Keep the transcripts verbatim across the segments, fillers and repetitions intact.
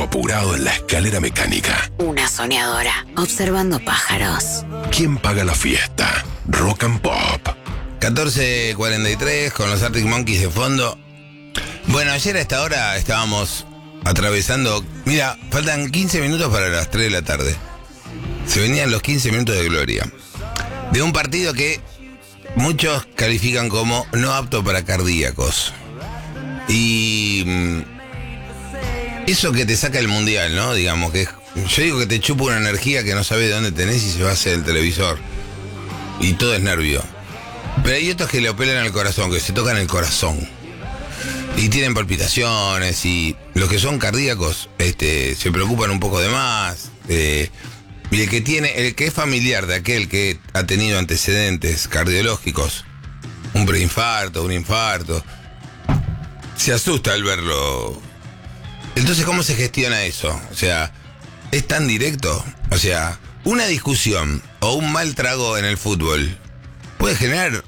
Apurado en la escalera mecánica. Una soñadora, observando pájaros. ¿Quién paga la fiesta? Rock and Pop. catorce cuarenta y tres con los Arctic Monkeys de fondo. Bueno, ayer a esta hora estábamos atravesando... Mira, faltan quince minutos para las tres de la tarde. Se venían los quince minutos de gloria. De un partido que muchos califican como no apto para cardíacos. Y... eso que te saca el mundial, ¿no? Digamos que... yo digo que te chupa una energía que no sabes de dónde tenés y se va a hacer el televisor. Y todo es nervio. Pero hay otros que le operan al corazón, que se tocan el corazón. Y tienen palpitaciones, y los que son cardíacos este, se preocupan un poco de más. Eh, y el que tiene, el que es familiar de aquel que ha tenido antecedentes cardiológicos, un preinfarto, un infarto, se asusta al verlo. Entonces, ¿cómo se gestiona eso? O sea, ¿es tan directo? O sea, una discusión o un mal trago en el fútbol puede generar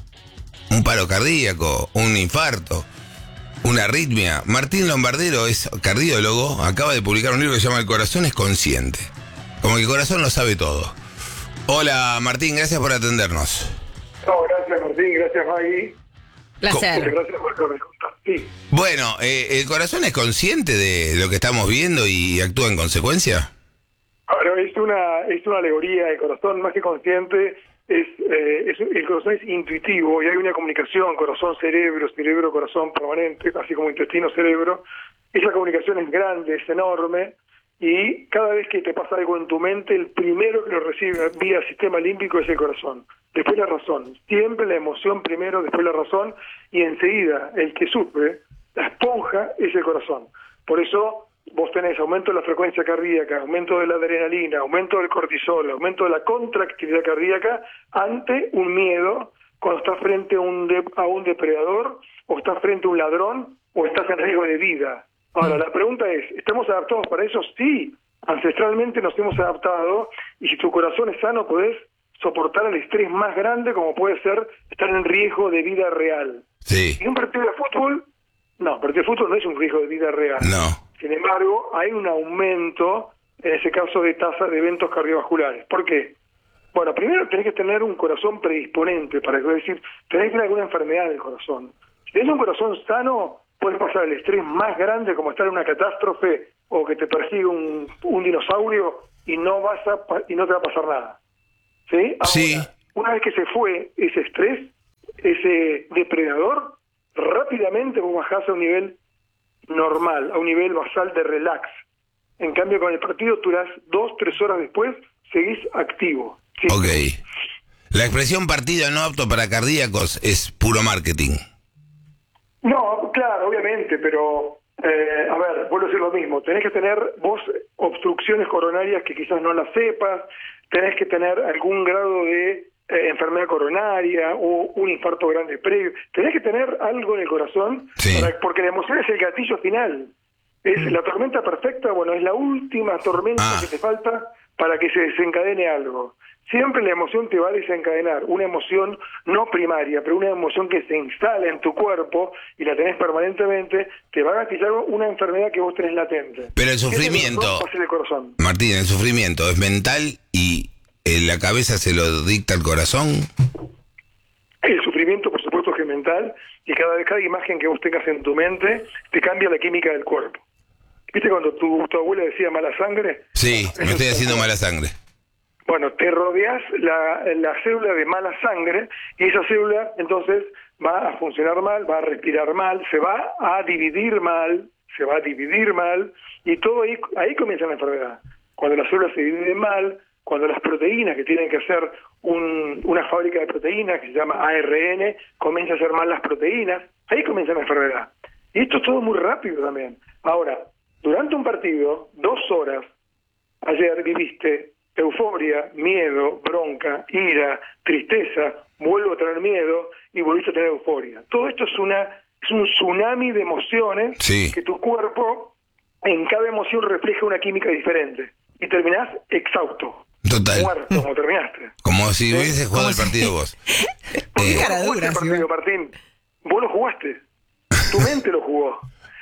un paro cardíaco, un infarto, una arritmia. Martín Lombardero es cardiólogo, acaba de publicar un libro que se llama El corazón es consciente. Como que el corazón lo sabe todo. Hola Martín, gracias por atendernos. No, gracias Martín, gracias Maggie. Placer. Gracias por lo que me contás. Sí. Bueno, eh, ¿el corazón es consciente de lo que estamos viendo y actúa en consecuencia? Ahora, es una, es una alegoría. El corazón, más que consciente, es, eh, es el corazón es intuitivo y hay una comunicación corazón-cerebro, cerebro-corazón permanente, así como intestino-cerebro. Esa comunicación es grande, es enorme, y cada vez que te pasa algo en tu mente, el primero que lo recibe vía sistema límbico es el corazón, después la razón. Siempre la emoción primero, después la razón, y enseguida el que sufre, la esponja, es el corazón. Por eso vos tenés aumento de la frecuencia cardíaca, aumento de la adrenalina, aumento del cortisol, aumento de la contractilidad cardíaca ante un miedo, cuando estás frente a un, de, a un depredador, o estás frente a un ladrón, o estás en riesgo de vida. Ahora, la pregunta es, ¿estamos adaptados para eso? Sí, ancestralmente nos hemos adaptado, y si tu corazón es sano, podés soportar el estrés más grande, como puede ser estar en riesgo de vida real. Sí. Y un partido de fútbol, no, un partido de fútbol no es un riesgo de vida real. No. Sin embargo, hay un aumento, en ese caso, de tasa de eventos cardiovasculares. ¿Por qué? Bueno, primero tenés que tener un corazón predisponente, para decir, tenés que tener alguna enfermedad del corazón. Si tenés un corazón sano, puedes pasar el estrés más grande, como estar en una catástrofe o que te persigue un, un dinosaurio, y no vas a y no te va a pasar nada. ¿Sí? Ahora, Sí. una vez que se fue ese estrés, ese depredador, rápidamente vos bajás a un nivel normal, a un nivel basal de relax. En cambio, con el partido durás dos, tres horas después, seguís activo. ¿Sí? Ok. La expresión partido no apto para cardíacos es puro marketing. No, claro, obviamente, pero, eh, a ver, vuelvo a decir lo mismo. Tenés que tener vos obstrucciones coronarias que quizás no las sepas, tenés que tener algún grado de eh, enfermedad coronaria o un infarto grande previo. Tenés que tener algo en el corazón, Sí. para, porque la emoción es el gatillo final. Es la tormenta perfecta, bueno, es la última tormenta Ah. que te falta para que se desencadene algo. Siempre la emoción te va a desencadenar, una emoción no primaria, pero una emoción que se instala en tu cuerpo y la tenés permanentemente, te va a gatillar una enfermedad que vos tenés latente. Pero el Ese sufrimiento, es el corazón, el corazón. Martín, el sufrimiento es mental y en la cabeza se lo dicta el corazón. El sufrimiento, por supuesto, que es mental, y cada vez cada imagen que vos tengas en tu mente te cambia la química del cuerpo. ¿Viste cuando tu, tu abuela decía mala sangre? Sí, me Eso estoy es- haciendo mala sangre. Bueno, te rodeas la, la célula de mala sangre, y esa célula entonces va a funcionar mal, va a respirar mal, se va a dividir mal, se va a dividir mal, y todo ahí, ahí comienza la enfermedad. Cuando las células se dividen mal, cuando las proteínas que tienen que hacer un, una fábrica de proteínas que se llama A R N, comienza a hacer mal las proteínas, ahí comienza la enfermedad. Y esto es todo muy rápido también. Ahora, durante un partido, dos horas, ayer viviste euforia, miedo, bronca, ira, tristeza, vuelvo a tener miedo y volviste a tener euforia. Todo esto es una es un tsunami de emociones, Sí. que tu cuerpo en cada emoción refleja una química diferente y terminás exhausto, Total. muerto, como terminaste. Como si hubieses jugado el Como si- partido vos. Porque Eh, vos cara no jugaste dura, el sí, partido, Martín. Vos lo jugaste. Tu mente lo jugó.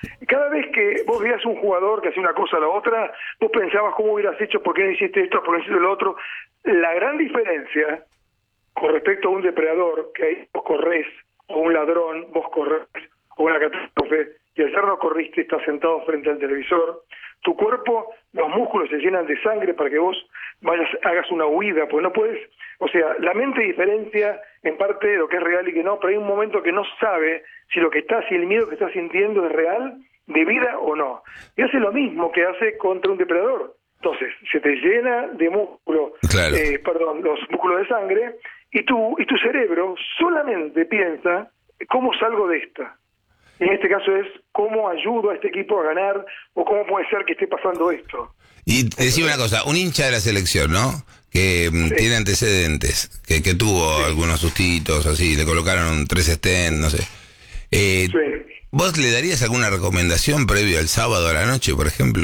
Cada vez que vos veías un jugador que hacía una cosa o la otra, vos pensabas cómo hubieras hecho, por qué no hiciste esto, por qué no hiciste lo otro. La gran diferencia con respecto a un depredador, que ahí vos corres, o un ladrón, vos corres, o una catástrofe, y al ser no corriste, estás sentado frente al televisor, tu cuerpo, los músculos se llenan de sangre para que vos vayas, hagas una huida, porque no puedes, o sea, la mente diferencia en parte de lo que es real y que no, pero hay un momento que no sabe si lo que está, si el miedo que está sintiendo es real, de vida o no. Y hace lo mismo que hace contra un depredador. Entonces, se te llena de músculo, claro. eh, perdón, los músculos de sangre, y tu, y tu cerebro solamente piensa, ¿cómo salgo de esta? Y en este caso es, ¿cómo ayudo a este equipo a ganar? ¿O cómo puede ser que esté pasando esto? Y decime una cosa, un hincha de la selección, ¿no? Que sí. tiene antecedentes, que, que tuvo sí. algunos sustitos, así, le colocaron tres stents, no sé. Eh, sí. ¿Vos le darías alguna recomendación previo al sábado a la noche, por ejemplo?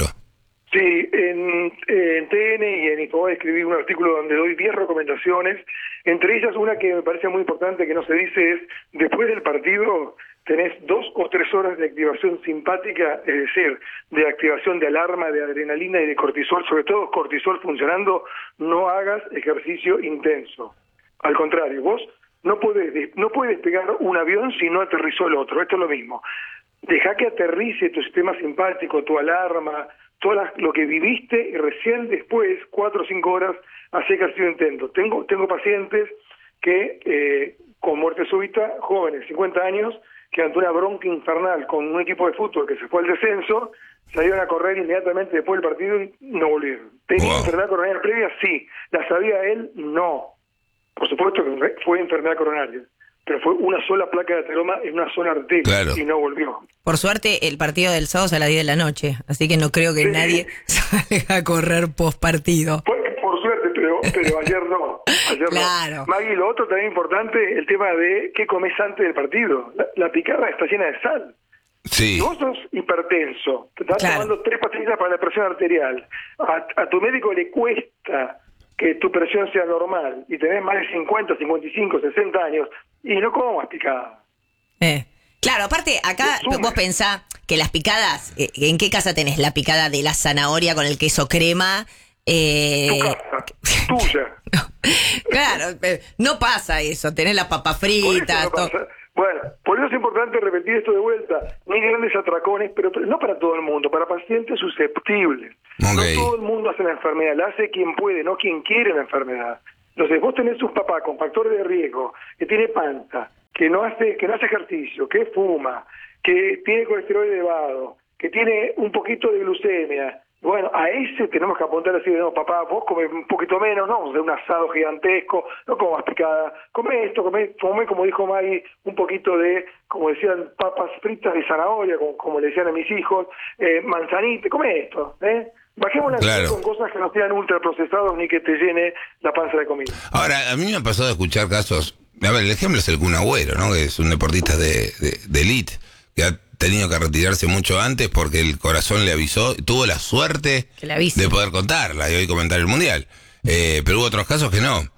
Sí, en, en T N y en Infobae escribí un artículo donde doy diez recomendaciones, entre ellas una que me parece muy importante que no se dice es, después del partido tenés dos o tres horas de activación simpática, es decir, de activación de alarma, de adrenalina y de cortisol, sobre todo cortisol funcionando, no hagas ejercicio intenso. Al contrario, vos no puedes, no puedes despegar un avión si no aterrizó el otro, esto es lo mismo. Deja que aterrice tu sistema simpático, tu alarma, todo lo que viviste y recién después, cuatro o cinco horas, hacer ejercicio intenso. Tengo, tengo pacientes que eh, con muerte súbita, jóvenes, cincuenta años, que ante una bronca infernal con un equipo de fútbol que se fue al descenso, salieron a correr inmediatamente después del partido y no volvieron. ¿Tenía wow. enfermedad coronaria previa? Sí. ¿La sabía él? No. Por supuesto que fue enfermedad coronaria, pero fue una sola placa de ateroma en una sola arteria claro. y no volvió. Por suerte, el partido del sábado es a las diez de la noche, así que no creo que sí. nadie salga a correr post partido. Por, por suerte, pero, pero ayer no. Ayer claro. no. Maggie, lo otro también importante, el tema de qué comes antes del partido. La, la picada está llena de sal. Sí. Si vos sos hipertenso, te estás claro. tomando tres pastillas para la presión arterial, a, a tu médico le cuesta que tu presión sea normal y tenés más de cincuenta, cincuenta y cinco, sesenta años y no comas picada. Eh. Claro, aparte acá vos pensás que las picadas, eh, ¿en qué casa tenés la picada de la zanahoria con el queso crema? Eh... Tu casa, tuya. no, claro, no pasa eso, tenés las papas fritas. Por no todo. Bueno, por eso es importante repetir esto de vuelta. No hay grandes atracones, pero no para todo el mundo, para pacientes susceptibles. Okay. No todo el mundo hace la enfermedad, la hace quien puede, no quien quiere la enfermedad. Entonces vos tenés un papá con factores de riesgo, que tiene panza, que no hace, que no hace ejercicio, que fuma, que tiene colesterol elevado, que tiene un poquito de glucemia. Bueno, a ese tenemos que apuntar así de no, papá, vos come un poquito menos, no, de un asado gigantesco, no comas picada, come esto, come, come como dijo Maggie, un poquito de, como decían, papas fritas de zanahoria, como, como le decían a mis hijos, eh, manzanita, come esto, ¿eh? Bajemos la claro. con cosas que no sean ultraprocesados ni que te llene la panza de comida. Ahora, a mí me ha pasado a escuchar casos, a ver, el ejemplo es el Kun Agüero, ¿no? Que es un deportista de, de, de elite, que ha tenido que retirarse mucho antes porque el corazón le avisó, tuvo la suerte de poder contarla y hoy comentar el Mundial. Eh, pero hubo otros casos que no.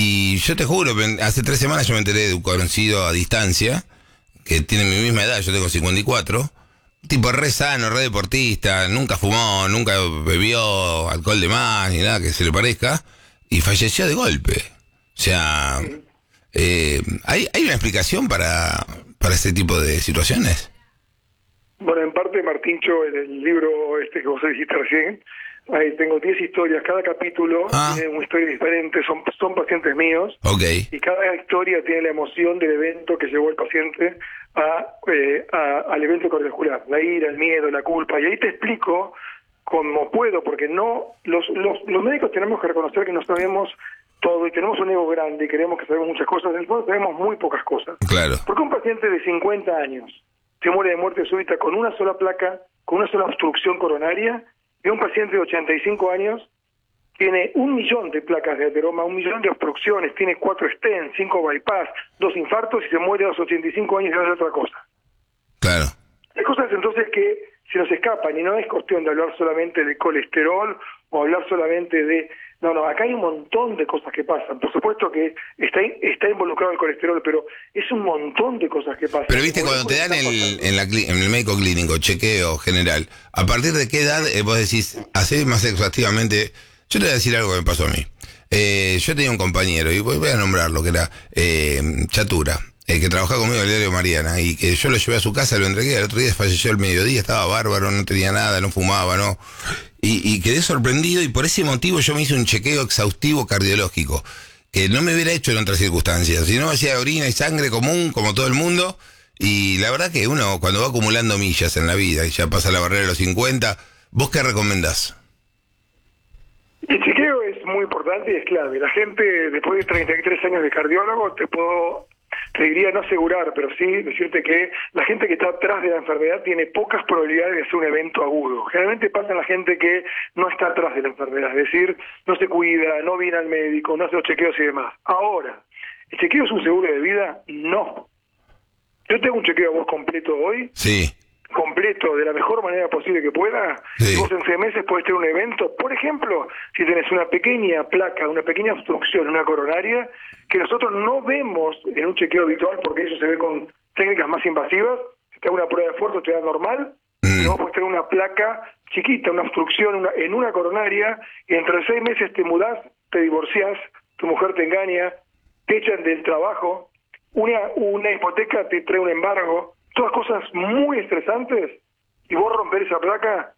Y yo te juro, hace tres semanas yo me enteré de un conocido a distancia, que tiene mi misma edad, yo tengo cincuenta y cuatro, tipo re sano, re deportista, nunca fumó, nunca bebió alcohol de más, ni nada que se le parezca, y falleció de golpe. O sea, eh, ¿hay, ¿hay una explicación para, para este tipo de situaciones? Bueno, en parte, Martincho, en el libro este que vos dijiste recién, ahí tengo diez historias, cada capítulo ah. tiene una historia diferente, son, son pacientes míos, okay. y cada historia tiene la emoción del evento que llevó el paciente a, eh, a, al evento cardiovascular, la ira, el miedo, la culpa, y ahí te explico como puedo, porque no los, los, los médicos tenemos que reconocer que no sabemos todo y tenemos un ego grande y creemos que sabemos muchas cosas, en el fondo sabemos muy pocas cosas. Claro. Porque un paciente de cincuenta años se muere de muerte súbita con una sola placa, con una sola obstrucción coronaria, y un paciente de ochenta y cinco años tiene un millón de placas de ateroma, un millón de obstrucciones, tiene cuatro stents, cinco bypass, dos infartos y se muere a los ochenta y cinco años y hace otra cosa. Claro. Hay cosas entonces que se nos escapan y no es cuestión de hablar solamente de colesterol o hablar solamente de No, no, acá hay un montón de cosas que pasan. Por supuesto que está, está involucrado el colesterol, pero es un montón de cosas que pasan. Pero viste, cuando te dan el, en, la, en el médico clínico, chequeo general, ¿a partir de qué edad eh, vos decís, hacés más exhaustivamente? Yo te voy a decir algo que me pasó a mí. Eh, yo tenía un compañero, y voy a nombrarlo, que era eh, Chatura, eh, que trabajaba conmigo en el diario Mariana, y que yo lo llevé a su casa, lo entregué, al otro día falleció al mediodía, estaba bárbaro, no tenía nada, no fumaba, no. Y, y quedé sorprendido, y por ese motivo yo me hice un chequeo exhaustivo cardiológico, que no me hubiera hecho en otras circunstancias, si no hacía orina y sangre común, como todo el mundo, y la verdad que uno, cuando va acumulando millas en la vida, y ya pasa la barrera de los cincuenta, ¿vos qué recomendás? El chequeo es muy importante y es clave. La gente, después de treinta y tres años de cardiólogo, te puedo, te diría no asegurar, pero sí decirte que la gente que está atrás de la enfermedad tiene pocas probabilidades de hacer un evento agudo. Generalmente pasa en la gente que no está atrás de la enfermedad, es decir, no se cuida, no viene al médico, no hace los chequeos y demás. Ahora, ¿el chequeo es un seguro de vida? No. Yo tengo un chequeo a vos completo hoy. Sí. Completo, de la mejor manera posible que pueda, sí. Y vos en seis meses podés tener un evento, por ejemplo, si tenés una pequeña placa, una pequeña obstrucción, una coronaria, que nosotros no vemos en un chequeo habitual, porque eso se ve con técnicas más invasivas, si te da una prueba de esfuerzo te da normal, mm. y vos podés tener una placa chiquita, una obstrucción una, en una coronaria, y entre seis meses te mudás, te divorciás, tu mujer te engaña, te echan del trabajo, una, una hipoteca te trae un embargo, todas cosas muy estresantes, y vos romper esa placa,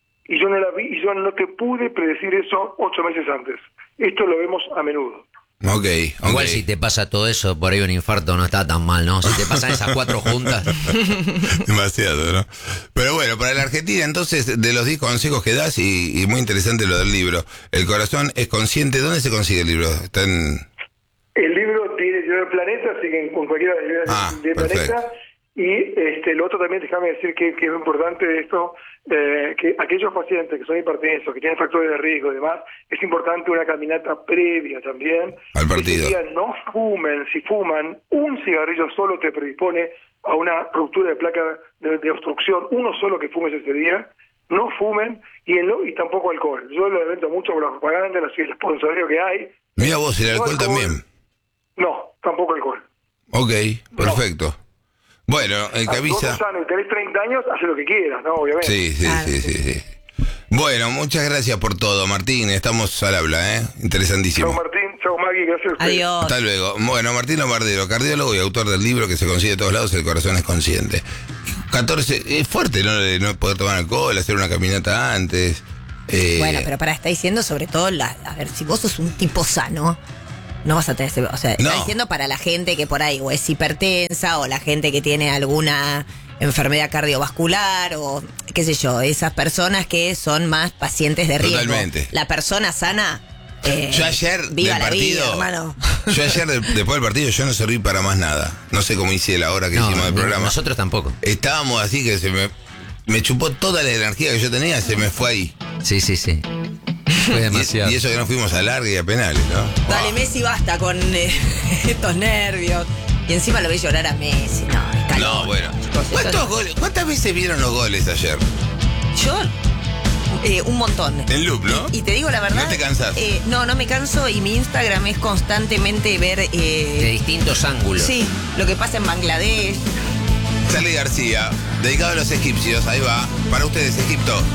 y yo no la vi, y yo no te pude predecir eso ocho meses antes. Esto lo vemos a menudo. Ok, okay. Igual si te pasa todo eso, por ahí un infarto no está tan mal, ¿no? Si te pasan esas cuatro juntas. Demasiado, ¿no? Pero bueno, para la Argentina, entonces, de los diez consejos que das, y, y muy interesante lo del libro, El corazón es consciente, ¿dónde se consigue el libro? ¿Está en...? El libro tiene el Planeta, así que en cualquiera de las ah, de Planeta. Y este, lo otro también, déjame decir que, que es importante de esto, eh, que aquellos pacientes que son hipertensos, que tienen factores de riesgo y demás, es importante una caminata previa también. Al partido. Ese día no fumen, si fuman, un cigarrillo solo te predispone a una ruptura de placa de, de obstrucción, uno solo que fumes ese día, no fumen, y, en lo, y tampoco alcohol. Yo lo evento mucho por la propaganda, el sponsorio que hay. Mira vos, el alcohol, alcohol también. No, tampoco alcohol. Ok, perfecto. No. Bueno, el que avisa... Si tenés treinta años, hace lo que quieras, ¿no? Obviamente. Sí, sí, ah, sí, sí, sí. Bueno, muchas gracias por todo, Martín. Estamos al habla, ¿eh? Interesantísimo. Chau, Martín. Chau, Maggie. Gracias a ustedes. Adiós. Hasta luego. Bueno, Martín Lombardero, cardiólogo y autor del libro que se consigue de todos lados, El corazón es consciente. catorce, es fuerte, ¿no? No poder tomar alcohol, hacer una caminata antes. Eh... Bueno, pero para, está diciendo sobre todo, la, a ver, si vos sos un tipo sano... No vas a tener ese, o sea, no. Está diciendo para la gente que por ahí o es hipertensa o la gente que tiene alguna enfermedad cardiovascular o qué sé yo, esas personas que son más pacientes de riesgo. Totalmente. La persona sana, eh, yo ayer viva del la partido, vida, hermano. Yo ayer de, después del partido yo no serví para más nada. No sé cómo hice la hora que No, hicimos el programa. Nosotros tampoco. Estábamos así que se me me chupó toda la energía que yo tenía, se me fue ahí. Sí, sí, sí. Fue demasiado. Y, y eso que no fuimos a larga y a penales, ¿no? Dale, Wow. Messi, basta con eh, estos nervios. Y encima lo ves llorar a Messi. No, está No, loco, bueno. chicos, eso ¿Cuántos no. goles? ¿Cuántas veces vieron los goles ayer? Yo, eh, un montón. En loop, ¿no? Y te digo la verdad. ¿No te cansás? Eh, no, no me canso y mi Instagram es constantemente ver. De Eh, distintos ángulos. sí, lo que pasa en Bangladesh. Charly García, dedicado a los egipcios, ahí va. Para ustedes, Egipto.